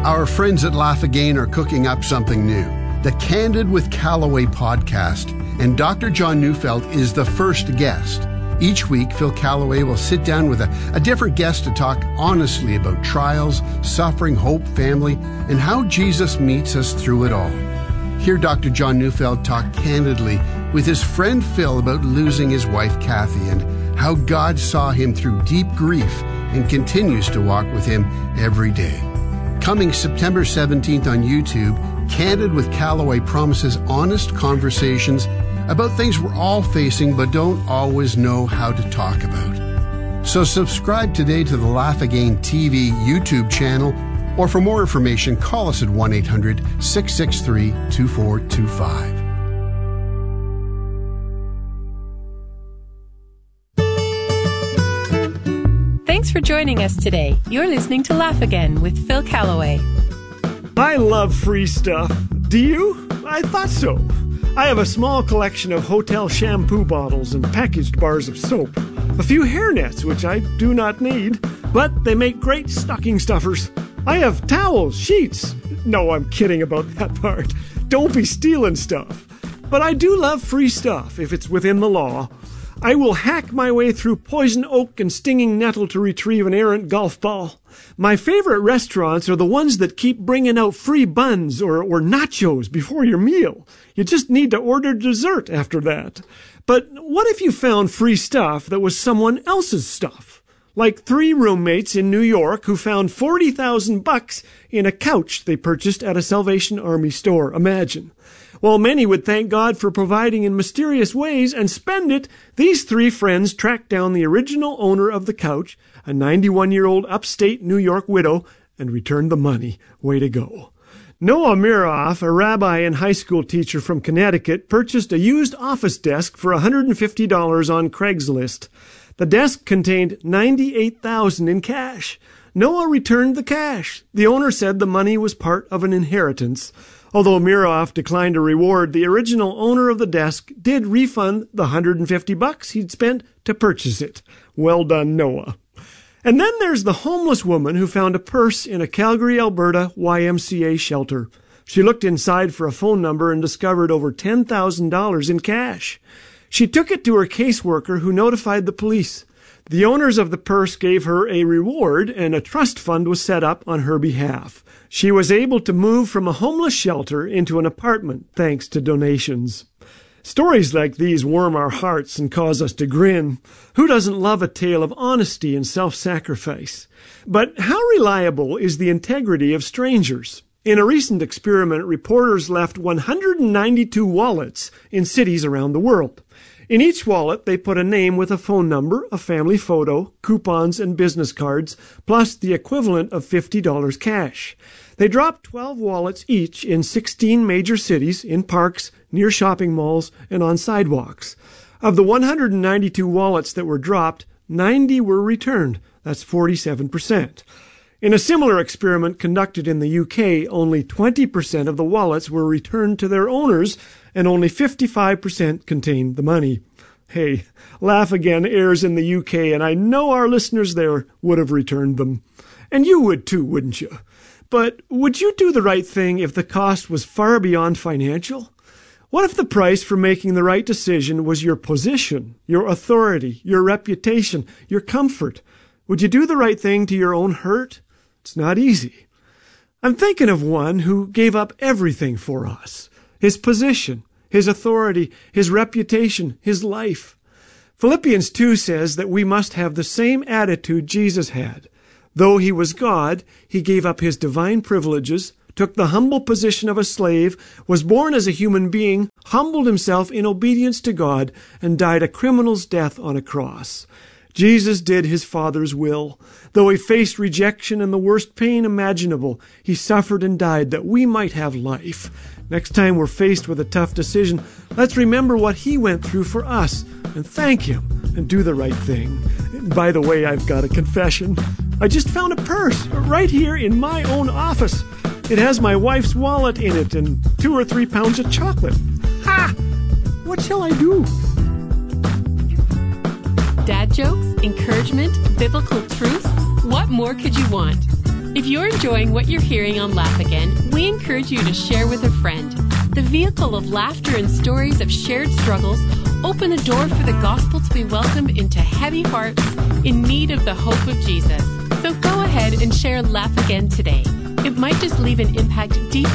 Our friends at Laugh Again are cooking up something new, the Candid with Callaway podcast, and Dr. John Neufeld is the first guest. Each week, Phil Callaway will sit down with a different guest to talk honestly about trials, suffering, hope, family, and how Jesus meets us through it all. Hear Dr. John Neufeld talk candidly with his friend Phil about losing his wife Kathy and how God saw him through deep grief and continues to walk with him every day. Coming September 17th on YouTube, Candid with Callaway promises honest conversations about things we're all facing but don't always know how to talk about. So subscribe today to the Laugh Again TV YouTube channel, or for more information, call us at 1-800-663-2425. Thanks for joining us today. You're listening to Laugh Again with Phil Callaway. I love free stuff. Do you? I thought so. I have a small collection of hotel shampoo bottles and packaged bars of soap. A few hairnets, which I do not need, but they make great stocking stuffers. I have towels, sheets. No, I'm kidding about that part. Don't be stealing stuff. But I do love free stuff, if it's within the law. I will hack my way through poison oak and stinging nettle to retrieve an errant golf ball. My favorite restaurants are the ones that keep bringing out free buns or nachos before your meal. You just need to order dessert after that. But what if you found free stuff that was someone else's stuff? Like 3 roommates in New York who found $40,000 in a couch they purchased at a Salvation Army store. Imagine. While many would thank God for providing in mysterious ways and spend it, these 3 friends tracked down the original owner of the couch, a 91-year-old upstate New York widow, and returned the money. Way to go. Noah Miroff, a rabbi and high school teacher from Connecticut, purchased a used office desk for $150 on Craigslist. The desk contained $98,000 in cash. Noah returned the cash. The owner said the money was part of an inheritance. Although Miroff declined a reward, the original owner of the desk did refund the $150 he'd spent to purchase it. Well done, Noah. And then there's the homeless woman who found a purse in a Calgary, Alberta YMCA shelter. She looked inside for a phone number and discovered over $10,000 in cash. She took it to her caseworker, who notified the police. The owners of the purse gave her a reward, and a trust fund was set up on her behalf. She was able to move from a homeless shelter into an apartment thanks to donations. Stories like these warm our hearts and cause us to grin. Who doesn't love a tale of honesty and self-sacrifice? But how reliable is the integrity of strangers? In a recent experiment, reporters left 192 wallets in cities around the world. In each wallet, they put a name with a phone number, a family photo, coupons, and business cards, plus the equivalent of $50 cash. They dropped 12 wallets each in 16 major cities, in parks, near shopping malls, and on sidewalks. Of the 192 wallets that were dropped, 90 were returned. That's 47%. In a similar experiment conducted in the UK, only 20% of the wallets were returned to their owners, and only 55% contained the money. Hey, Laugh Again airs in the UK, and I know our listeners there would have returned them. And you would too, wouldn't you? But would you do the right thing if the cost was far beyond financial? What if the price for making the right decision was your position, your authority, your reputation, your comfort? Would you do the right thing to your own hurt? It's not easy. I'm thinking of one who gave up everything for us. His position, his authority, his reputation, his life. Philippians 2 says that we must have the same attitude Jesus had. Though he was God, he gave up his divine privileges, took the humble position of a slave, was born as a human being, humbled himself in obedience to God, and died a criminal's death on a cross. Jesus did his Father's will. Though he faced rejection and the worst pain imaginable, he suffered and died that we might have life. Next time we're faced with a tough decision, let's remember what he went through for us and thank him and do the right thing. By the way, I've got a confession. I just found a purse right here in my own office. It has my wife's wallet in it and 2 or 3 pounds of chocolate. Ha! What shall I do? Dad jokes, encouragement, biblical truth. What more could you want? If you're enjoying what you're hearing on Laugh Again, we encourage you to share with a friend. The vehicle of laughter and stories of shared struggles open the door for the gospel to be welcomed into heavy hearts in need of the hope of Jesus. So go ahead and share Laugh Again today. It might just leave an impact deep